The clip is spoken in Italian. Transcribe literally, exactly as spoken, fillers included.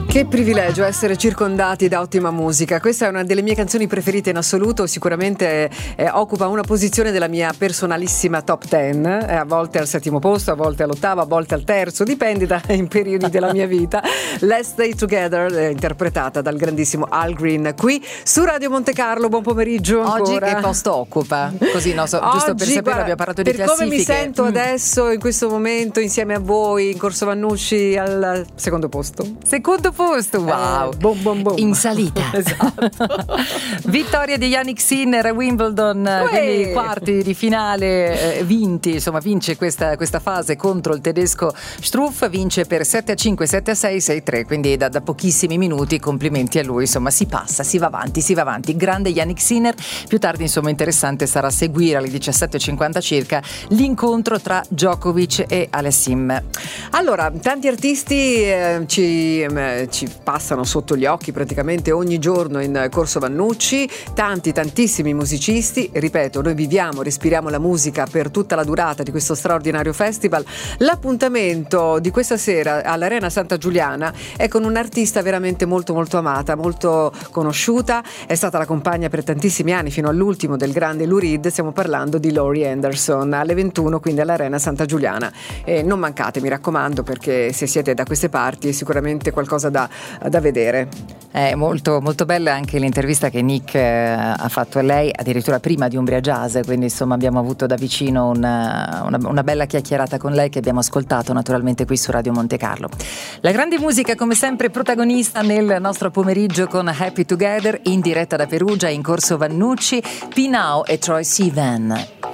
Che privilegio essere circondati da ottima musica. Questa è una delle mie canzoni preferite in assoluto, sicuramente eh, occupa una posizione della mia personalissima top ten, eh, a volte al settimo posto, a volte all'ottavo, a volte al terzo, dipende dai periodi della mia vita. Let's Stay Together, eh, interpretata dal grandissimo Al Green, qui su Radio Monte Carlo. Buon pomeriggio ancora. Oggi che posto occupa? Così, no, so, Oggi, giusto per sapere, guarda, abbiamo parlato di per classifiche. Per come mi sento mm. adesso, in questo momento, insieme a voi, in Corso Vannucci, al secondo posto. Secondo posto, wow, eh, boom, boom, boom. In salita. Esatto. Vittoria di Jannik Sinner a Wimbledon, Uè. quindi quarti di finale eh, vinti, insomma vince questa, questa fase contro il tedesco Struff, vince per sette a cinque, sette a sei, sei a tre, quindi da, da pochissimi minuti, complimenti a lui, insomma si passa, si va avanti, si va avanti, grande Jannik Sinner. Più tardi insomma interessante sarà seguire alle diciassette e cinquanta circa l'incontro tra Djokovic e Alessim. Allora, tanti artisti eh, ci, eh, ci passano sotto gli occhi praticamente ogni giorno in Corso Vannucci, tanti tantissimi musicisti, ripeto, noi viviamo, respiriamo la musica per tutta la durata di questo straordinario festival. L'appuntamento di questa sera all'Arena Santa Giuliana è con un'artista veramente molto molto amata, molto conosciuta, è stata la compagna per tantissimi anni fino all'ultimo del grande Lou Reed. Stiamo parlando di Laurie Anderson, alle ventuno, quindi all'Arena Santa Giuliana, e non mancate, mi raccomando, perché se siete da queste parti è sicuramente qualcosa da, da vedere. È molto, molto bella anche l'intervista che Nick eh, ha fatto a lei, addirittura prima di Umbria Jazz, quindi insomma abbiamo avuto da vicino una, una, una bella chiacchierata con lei che abbiamo ascoltato naturalmente qui su Radio Monte Carlo. La grande musica come sempre protagonista nel nostro pomeriggio con Happy Together, in diretta da Perugia in Corso Vannucci, Pinau e Troye Sivan.